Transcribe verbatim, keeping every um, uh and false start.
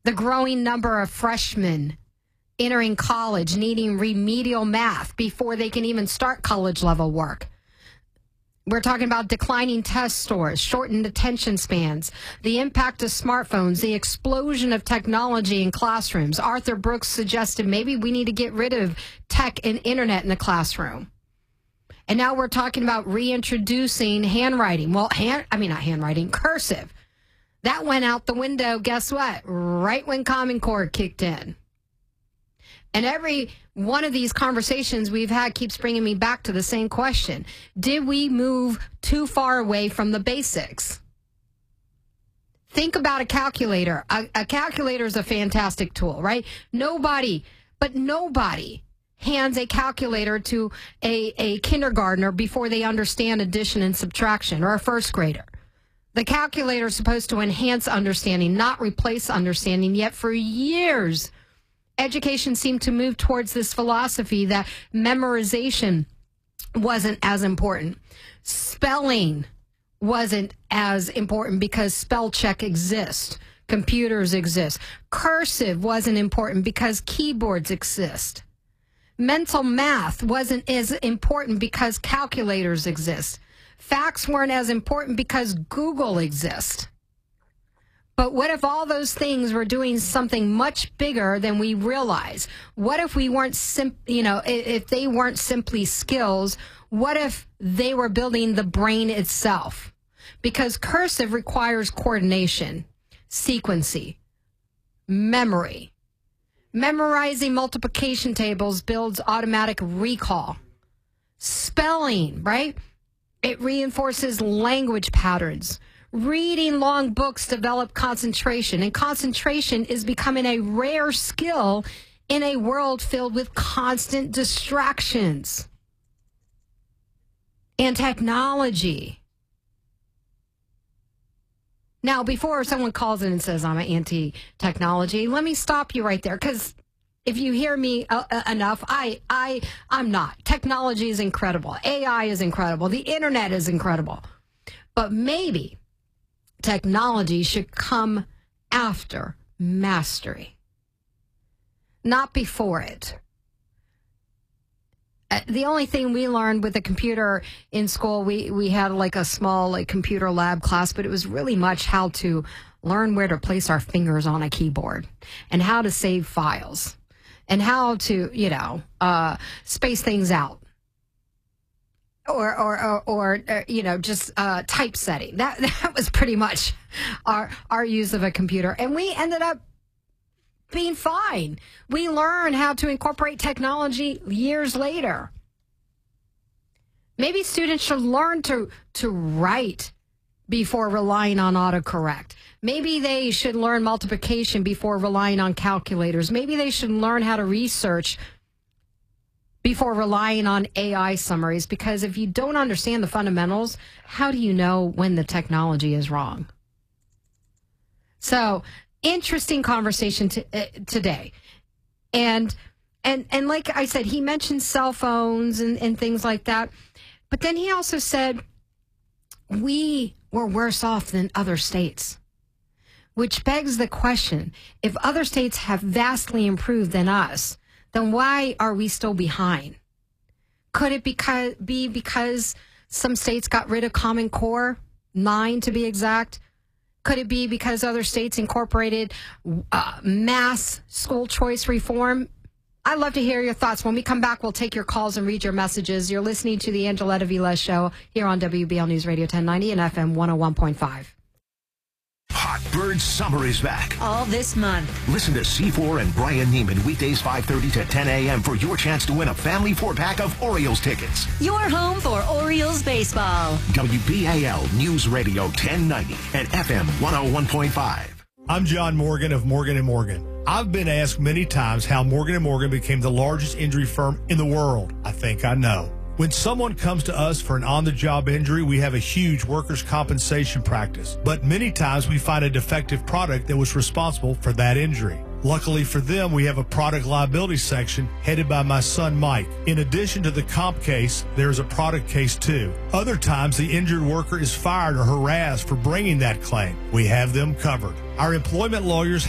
The growing number of freshmen entering college needing remedial math before they can even start college-level work. We're talking about declining test scores, shortened attention spans, the impact of smartphones, the explosion of technology in classrooms. Arthur Brooks suggested maybe we need to get rid of tech and internet in the classroom. And now we're talking about reintroducing handwriting. Well, hand, I mean, not handwriting, cursive. That went out the window, guess what? Right when Common Core kicked in. And every one of these conversations we've had keeps bringing me back to the same question. Did we move too far away from the basics? Think about a calculator. A, a calculator is a fantastic tool, right? Nobody, but nobody hands a calculator to a, a kindergartner before they understand addition and subtraction, or a first grader. The calculator is supposed to enhance understanding, not replace understanding. Yet for years, education seemed to move towards this philosophy that memorization wasn't as important. Spelling wasn't as important because spell check exists. Computers exist. Cursive wasn't important because keyboards exist. Mental math wasn't as important because calculators exist. Facts weren't as important because Google exists. But what if all those things were doing something much bigger than we realize? What if we weren't, sim- you know, if they weren't simply skills? What if they were building the brain itself? Because cursive requires coordination, sequencing, memory. Memorizing multiplication tables builds automatic recall. Spelling, right? It reinforces language patterns. Reading long books develop concentration, and concentration is becoming a rare skill in a world filled with constant distractions and technology. Now, before someone calls in and says I'm anti-technology, let me stop you right there, because if you hear me uh, uh, enough, I, I, I'm not. Technology is incredible. A I is incredible. The internet is incredible. But maybe technology should come after mastery, not before it. Uh, the only thing we learned with the computer in school, we, we had like a small like computer lab class, but it was really much how to learn where to place our fingers on a keyboard and how to save files and how to, you know, uh, space things out. Or, or, or, or, or, you know, just uh, typesetting. That that was pretty much our our use of a computer, and we ended up being fine. We learned how to incorporate technology years later. Maybe students should learn to to write before relying on autocorrect. Maybe they should learn multiplication before relying on calculators. Maybe they should learn how to research before relying on A I summaries, because if you don't understand the fundamentals, how do you know when the technology is wrong? So, interesting conversation to, uh, today. And, and, and like I said, he mentioned cell phones and, and things like that. But then he also said, we were worse off than other states, which begs the question, if other states have vastly improved than us, then why are we still behind? Could it because, be because some states got rid of Common Core, nine to be exact? Could it be because other states incorporated uh, mass school choice reform? I'd love to hear your thoughts. When we come back, we'll take your calls and read your messages. You're listening to the Angeletta Vilez Show here on W B L News Radio ten ninety and F M one oh one point five. Hot Bird Summer is back. All this month. Listen to C four and Brian Neiman weekdays five thirty to ten a.m. for your chance to win a family four-pack of Orioles tickets. Your home for Orioles baseball. W B A L News Radio ten ninety and F M one oh one point five. I'm John Morgan of Morgan and Morgan. I've been asked many times how Morgan and Morgan became the largest injury firm in the world. I think I know. When someone comes to us for an on-the-job injury, we have a huge workers' compensation practice. But many times we find a defective product that was responsible for that injury. Luckily for them, we have a product liability section headed by my son, Mike. In addition to the comp case, there's a product case too. Other times, the injured worker is fired or harassed for bringing that claim. We have them covered. Our employment lawyers